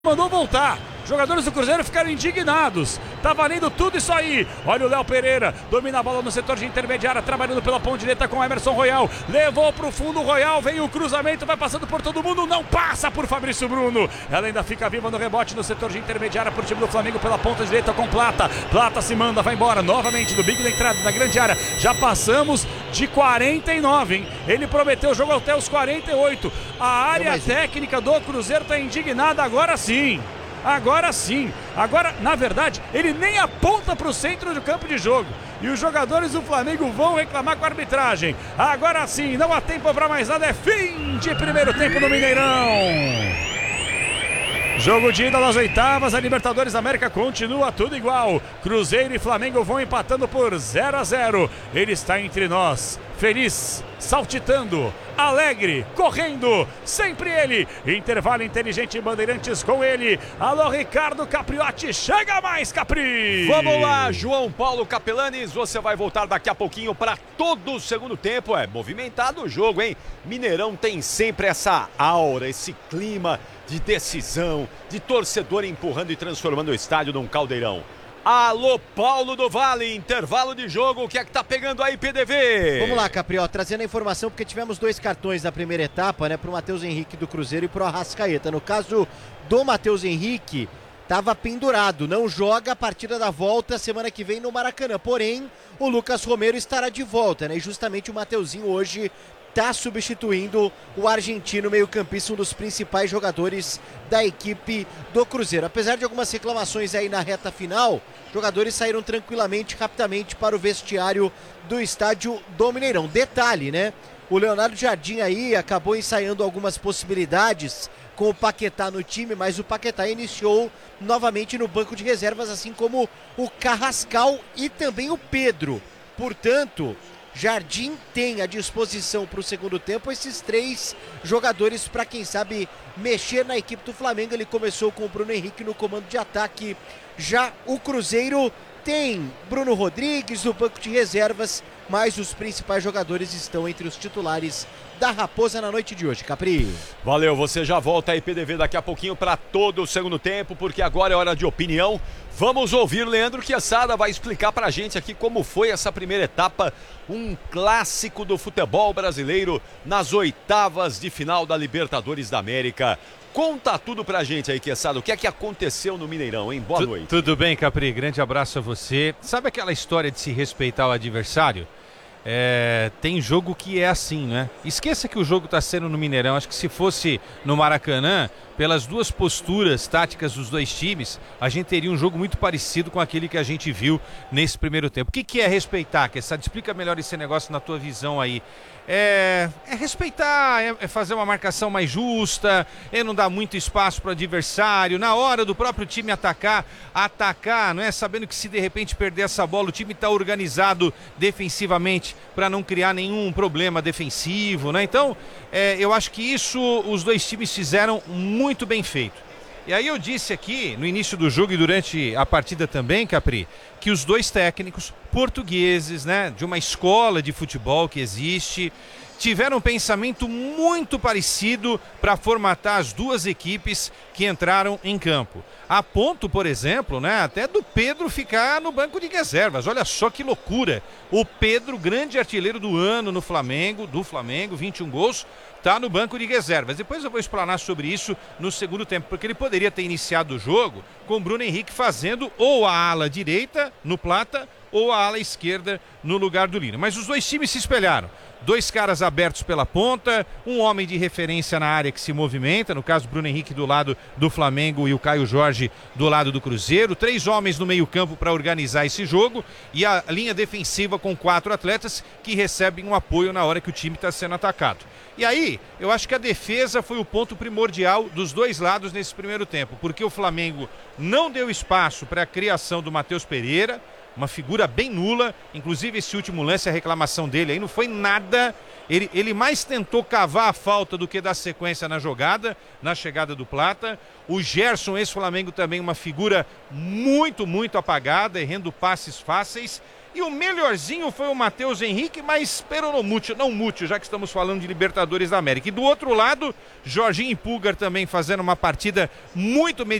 Mandou voltar. Jogadores do Cruzeiro ficaram indignados. Tá valendo tudo isso aí. Olha o Léo Pereira. Domina a bola no setor de intermediária. Trabalhando pela ponta direita com Emerson Royal. Levou pro fundo o Royal. Vem o cruzamento. Vai passando por todo mundo. Não passa por Fabrício Bruno. Ela ainda fica viva no rebote no setor de intermediária por time do Flamengo pela ponta direita com Plata. Plata se manda. Vai embora novamente do Big da entrada da grande área. Já passamos de 49, hein? Ele prometeu o jogo até os 48. A área técnica do Cruzeiro tá indignada agora sim. Agora sim, agora na verdade ele nem aponta para o centro do campo de jogo e os jogadores do Flamengo vão reclamar com a arbitragem. Agora sim, não há tempo para mais nada, é fim de primeiro tempo no Mineirão. Jogo de ida das oitavas, a Libertadores da América continua tudo igual. Cruzeiro e Flamengo vão empatando por 0-0. Ele está entre nós, feliz, saltitando, alegre, correndo, sempre ele. Intervalo inteligente, Bandeirantes com ele. Alô, Ricardo Capriotti, chega mais, Capri! Vamos lá, João Paulo Capelanes, você vai voltar daqui a pouquinho para todo o segundo tempo. É movimentado o jogo, hein? Mineirão tem sempre essa aura, esse clima de decisão, de torcedor empurrando e transformando o estádio num caldeirão. Alô, Paulo do Vale, intervalo de jogo, o que é que tá pegando aí, PDV? Vamos lá, Caprió, trazendo a informação, porque tivemos 2 cartões na primeira etapa, né, pro Matheus Henrique do Cruzeiro e pro Arrascaeta. No caso do Matheus Henrique, tava pendurado, não joga a partida da volta semana que vem no Maracanã, porém, o Lucas Romero estará de volta, né, e justamente o Mateuzinho hoje está substituindo o argentino meio-campista, um dos principais jogadores da equipe do Cruzeiro. Apesar de algumas reclamações aí na reta final, jogadores saíram tranquilamente, rapidamente para o vestiário do estádio do Mineirão. Detalhe, né? O Leonardo Jardim aí acabou ensaiando algumas possibilidades com o Paquetá no time, mas o Paquetá iniciou novamente no banco de reservas, assim como o Carrascal e também o Pedro. Portanto, Jardim tem à disposição para o segundo tempo esses 3 jogadores para, quem sabe, mexer na equipe do Flamengo. Ele começou com o Bruno Henrique no comando de ataque. Já o Cruzeiro tem Bruno Rodrigues no banco de reservas, mas os principais jogadores estão entre os titulares da Raposa na noite de hoje, Capri. Valeu, você já volta aí, PDV, daqui a pouquinho para todo o segundo tempo, porque agora é hora de opinião. Vamos ouvir Leandro Chiassada, vai explicar pra gente aqui como foi essa primeira etapa, um clássico do futebol brasileiro nas oitavas de final da Libertadores da América. Conta tudo pra gente aí, Chiassada, o que é que aconteceu no Mineirão, hein? Boa noite. Tudo bem, Capri, grande abraço a você. Sabe aquela história de se respeitar o adversário? Tem jogo que é assim, né? Esqueça que o jogo está sendo no Mineirão. Acho que se fosse no Maracanã, pelas duas posturas táticas dos dois times, a gente teria um jogo muito parecido com aquele que a gente viu nesse primeiro tempo. O que é respeitar, Kessad? Explica melhor esse negócio na tua visão aí. É respeitar, é fazer uma marcação mais justa, é não dar muito espaço para o adversário, na hora do próprio time atacar, não é? Sabendo que se de repente perder essa bola, o time está organizado defensivamente para não criar nenhum problema defensivo, né? Então, eu acho que isso os dois times fizeram muito bem feito. E aí eu disse aqui, no início do jogo e durante a partida também, Capri, que os dois técnicos portugueses, né, de uma escola de futebol que existe, tiveram um pensamento muito parecido para formatar as duas equipes que entraram em campo. A ponto, por exemplo, né, até do Pedro ficar no banco de reservas. Olha só que loucura. O Pedro, grande artilheiro do ano no Flamengo, 21 gols, está no banco de reservas. Depois eu vou explanar sobre isso no segundo tempo, porque ele poderia ter iniciado o jogo com o Bruno Henrique fazendo ou a ala direita no Plata ou a ala esquerda no lugar do Lino. Mas os dois times se espelharam. 2 caras abertos pela ponta, um homem de referência na área que se movimenta, no caso Bruno Henrique do lado do Flamengo e o Caio Jorge do lado do Cruzeiro, 3 homens no meio-campo para organizar esse jogo e a linha defensiva com 4 atletas que recebem um apoio na hora que o time está sendo atacado. E aí, eu acho que a defesa foi o ponto primordial dos dois lados nesse primeiro tempo, porque o Flamengo não deu espaço para a criação do Matheus Pereira, uma figura bem nula, inclusive esse último lance, a reclamação dele aí não foi nada, ele mais tentou cavar a falta do que dar sequência na jogada, na chegada do Plata. O Gerson, ex-Flamengo, também uma figura muito apagada, errando passes fáceis. E o melhorzinho foi o Matheus Henrique, mas peronomútil, não mútil, já que estamos falando de Libertadores da América. E do outro lado, Jorginho Pulgar também fazendo uma partida muito